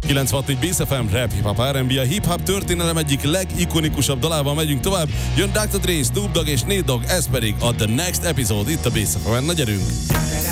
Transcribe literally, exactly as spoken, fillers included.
kilencvenhat négy Bass ef em, rap, hip-hop, er and bé, a hip-hop történelem egyik legikonikusabb dalával megyünk tovább. Jön doktor Dre, Snoop Dogg és Nate Dogg, ez pedig a The Next Episode itt a Bass ef emen. Na gyerünk!